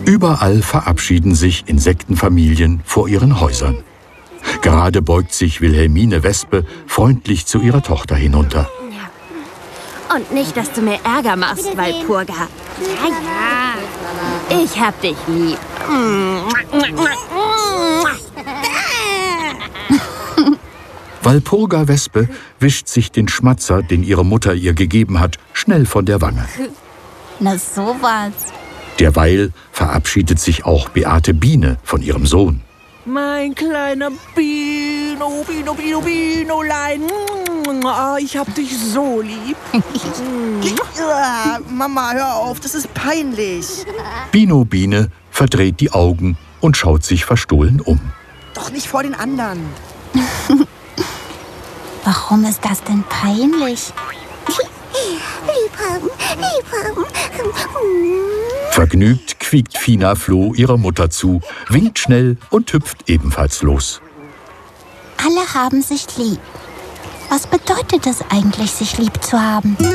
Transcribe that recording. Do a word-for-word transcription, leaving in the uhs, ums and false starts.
Überall verabschieden sich Insektenfamilien vor ihren Häusern. Gerade beugt sich Wilhelmine Wespe freundlich zu ihrer Tochter hinunter. Und nicht, dass du mir Ärger machst, Walpurga. Ja, ja. Ich hab dich lieb. Walpurga Wespe wischt sich den Schmatzer, den ihre Mutter ihr gegeben hat, schnell von der Wange. Na sowas. Derweil verabschiedet sich auch Beate Biene von ihrem Sohn. Mein kleiner Bino, Bino, Bino, Binolein. Oh, ich hab dich so lieb. Ja, Mama, hör auf, das ist peinlich. Bino Biene verdreht die Augen und schaut sich verstohlen um. Doch nicht vor den anderen. Warum ist das denn peinlich? Liebhaben, Liebhaben. Vergnügt quiekt Fina Floh ihrer Mutter zu, winkt schnell und hüpft ebenfalls los. Alle haben sich lieb. Was bedeutet es eigentlich, sich lieb zu haben?